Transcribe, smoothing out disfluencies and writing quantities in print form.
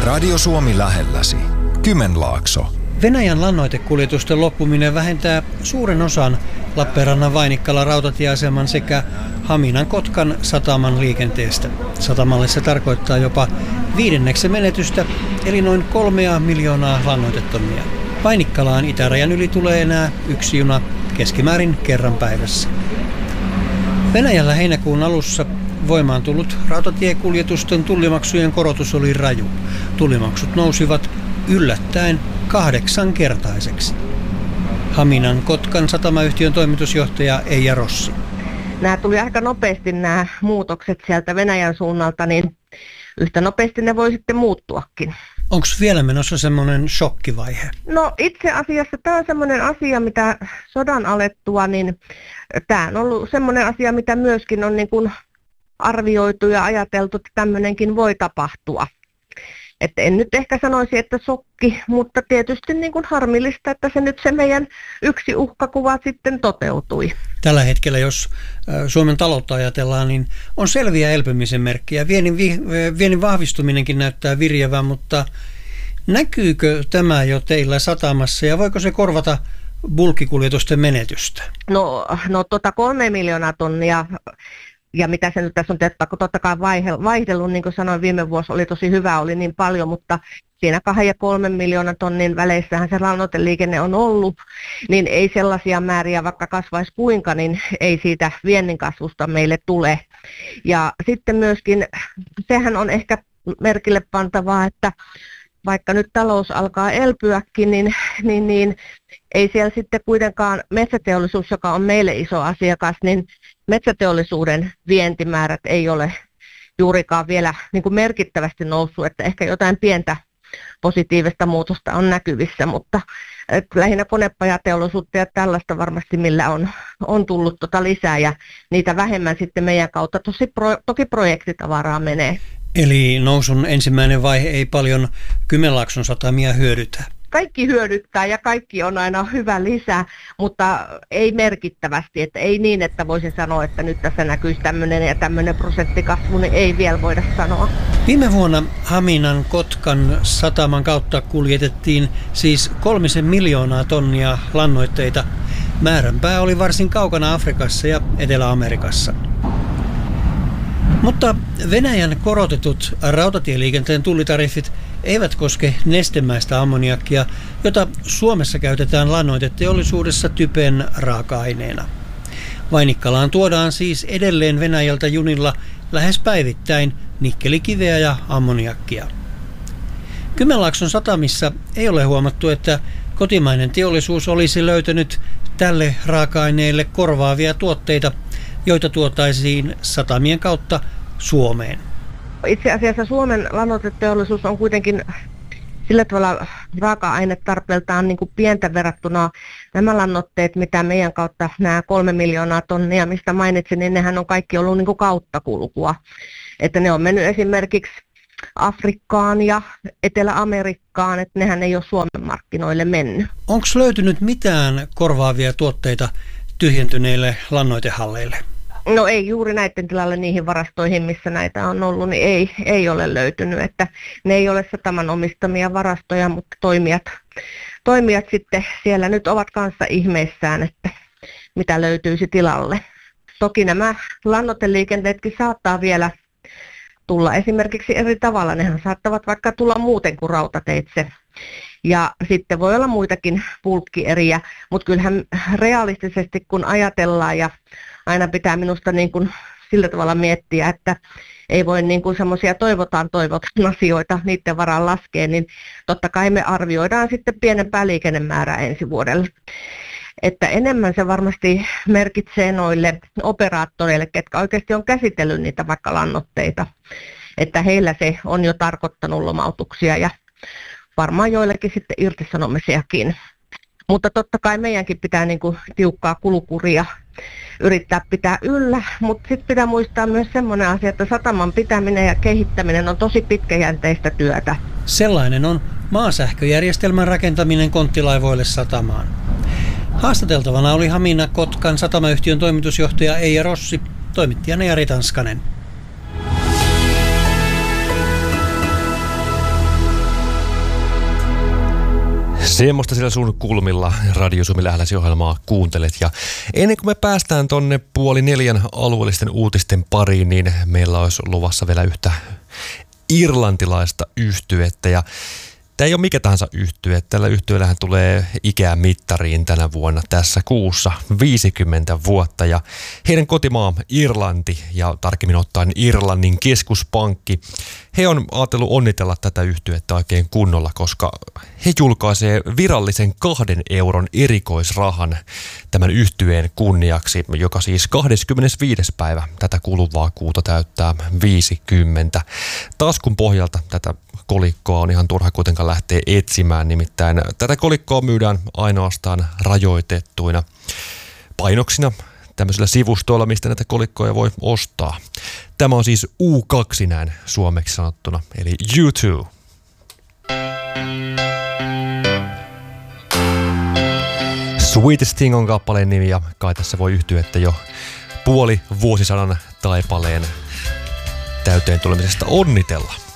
Radio Suomi lähelläsi. Kymenlaakso. Venäjän lannoitekuljetusten loppuminen vähentää suuren osan Lappeenrannan Vainikkala rautatieaseman sekä Haminan Kotkan sataman liikenteestä. Satamalle se tarkoittaa jopa 5 menetystä, eli noin 3 miljoonaa lannoitetonnia. Vainikkalaan itärajan yli tulee enää 1 juna keskimäärin kerran päivässä. Venäjällä heinäkuun alussa voimaan tullut rautatiekuljetusten tullimaksujen korotus oli raju. Tullimaksut nousivat yllättäen 8-kertaiseksi. Haminan Kotkan satamayhtiön toimitusjohtaja Eija Rossi. Nämä tuli aika nopeasti nämä muutokset sieltä Venäjän suunnalta, niin yhtä nopeasti ne voi sitten muuttuakin. Onko vielä menossa semmoinen shokkivaihe? No itse asiassa tämä on semmoinen asia, mitä sodan alettua, niin tämä on ollut semmoinen asia, mitä myöskin on niin kuin arvioitu ja ajateltu, että tämmöinenkin voi tapahtua. Että en nyt ehkä sanoisi, että shokki, mutta tietysti niin kuin harmillista, että se meidän yksi uhkakuva sitten toteutui. Tällä hetkellä, jos Suomen taloutta ajatellaan, niin on selviä elpymisen merkkejä. Viennin vahvistuminenkin näyttää virjevän, mutta näkyykö tämä jo teillä satamassa ja voiko se korvata bulkkikuljetusten menetystä? No 3 miljoonaa tonnia. Ja mitä se nyt tässä on totta kai vaihdellut, niin kuin sanoin, viime vuosi oli tosi hyvä, oli niin paljon, mutta siinä 2 ja 3 miljoonan tonnin väleissähän se lannoiteliikenne on ollut, niin ei sellaisia määriä, vaikka kasvaisi kuinka, niin ei siitä viennin kasvusta meille tule. Ja sitten myöskin, sehän on ehkä merkille pantavaa, että vaikka nyt talous alkaa elpyäkin, niin ei siellä sitten kuitenkaan metsäteollisuus, joka on meille iso asiakas, niin metsäteollisuuden vientimäärät ei ole juurikaan vielä niin kuin merkittävästi noussut, että ehkä jotain pientä positiivista muutosta on näkyvissä, mutta lähinnä konepajateollisuutta ja tällaista varmasti millä on tullut lisää ja niitä vähemmän sitten meidän kautta toki projektitavaraa menee. Eli nousun ensimmäinen vaihe ei paljon Kymenlaakson satamia hyödytä? Kaikki hyödyttää ja kaikki on aina hyvä lisä, mutta ei merkittävästi. Että ei niin, että voisin sanoa, että nyt tässä näkyisi tämmöinen ja tämmöinen prosenttikasvu, niin ei vielä voida sanoa. Viime vuonna Haminan Kotkan sataman kautta kuljetettiin siis 3 miljoonaa tonnia lannoitteita. Määränpää oli varsin kaukana Afrikassa ja Etelä-Amerikassa. Mutta Venäjän korotetut rautatieliikenteen tullitariffit eivät koske nestemäistä ammoniakkia, jota Suomessa käytetään lannoiteteollisuudessa typen raaka-aineena. Vainikkalaan tuodaan siis edelleen Venäjältä junilla lähes päivittäin nikkelikiveä ja ammoniakkia. Kymenlaakson satamissa ei ole huomattu, että kotimainen teollisuus olisi löytänyt tälle raaka-aineelle korvaavia tuotteita, joita tuotaisiin satamien kautta Suomeen. Itse asiassa Suomen lannoiteteollisuus on kuitenkin sillä tavalla raaka-ainetarpeeltaan niin kuin pientä verrattuna nämä lannoitteet, mitä meidän kautta nämä 3 miljoonaa tonnia, mistä mainitsin, niin nehän on kaikki ollut niin kuin kauttakulkua. Että ne on mennyt esimerkiksi Afrikkaan ja Etelä-Amerikkaan, että nehän ei ole Suomen markkinoille mennyt. Onko löytynyt mitään korvaavia tuotteita tyhjentyneille lannoitehalleille? No ei juuri näiden tilalle niihin varastoihin, missä näitä on ollut, niin ei ole löytynyt. Että ne ei ole sataman omistamia varastoja, mutta toimijat sitten siellä nyt ovat kanssa ihmeissään, että mitä löytyisi tilalle. Toki nämä lannoiteliikenteetkin saattaa vielä tulla esimerkiksi eri tavalla. Nehän saattavat vaikka tulla muuten kuin rautateitse. Ja sitten voi olla muitakin bulkkieriä, mutta kyllähän realistisesti kun ajatellaan ja aina pitää minusta niin kuin sillä tavalla miettiä, että ei voi niin kuin semmoisia toivotaan asioita niiden varaan laskea, niin totta kai me arvioidaan sitten pienempää liikennemäärää ensi vuodelle. Että enemmän se varmasti merkitsee noille operaattoreille, ketkä oikeasti on käsitellyt niitä vaikka lannoitteita, että heillä se on jo tarkoittanut lomautuksia ja varmaan joillekin sitten irtisanomisiakin. Mutta totta kai meidänkin pitää niin kuin tiukkaa kulukuria yrittää pitää yllä, mutta sitten pitää muistaa myös semmoinen asia, että sataman pitäminen ja kehittäminen on tosi pitkäjänteistä työtä. Sellainen on maasähköjärjestelmän rakentaminen konttilaivoille satamaan. Haastateltavana oli Hamina Kotkan satamayhtiön toimitusjohtaja Eija Rossi, toimittajana Jari Tanskanen. Semmoista siellä sun kulmilla Radio Suomi lähelläsi -ohjelmaa kuuntelet. Ja ennen kuin me päästään tonne 3:30 alueellisten uutisten pariin, niin meillä olisi luvassa vielä yhtä irlantilaista yhtyettä. Ja tämä ei ole mikä tahansa yhtye. Tällä yhtyeellähän tulee ikää mittariin tänä vuonna tässä kuussa 50 vuotta. Ja heidän kotimaa Irlanti ja tarkemmin ottaen Irlannin keskuspankki, he on ajatellut onnitella tätä yhtyettä oikein kunnolla, koska he julkaisee virallisen 2 euron erikoisrahan tämän yhtyeen kunniaksi, joka siis 25. päivä tätä kuluvaa kuuta täyttää 50. Taskun pohjalta tätä kolikkoa on ihan turha kuitenkaan lähteä etsimään, nimittäin tätä kolikkoa myydään ainoastaan rajoitettuina painoksina tämmöisillä sivustoilla, mistä näitä kolikkoja voi ostaa. Tämä on siis U2 näin suomeksi sanottuna, eli U2. Sweetest Thing on kappaleen nimi ja kai tässä voi yhtyä, että jo puoli vuosisadan taipaleen täyteen tulemisesta onnitella.